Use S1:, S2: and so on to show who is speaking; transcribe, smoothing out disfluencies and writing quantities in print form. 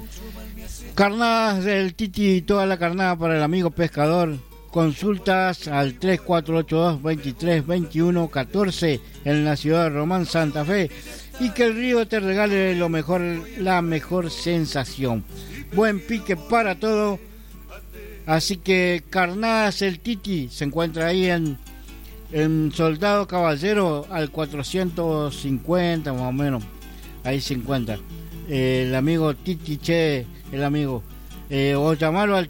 S1: Carnadas del Titi, toda la carnada para el amigo pescador. Consultas al 3482-2321-14 en la ciudad de Román, Santa Fe. Y que el río te regale lo mejor, la mejor sensación. Buen pique para todo. Así que Carnadas el Titi se encuentra ahí en Soldado Caballero al 450 más o menos. Ahí se encuentra el amigo Titi Che, el amigo. O llamarlo al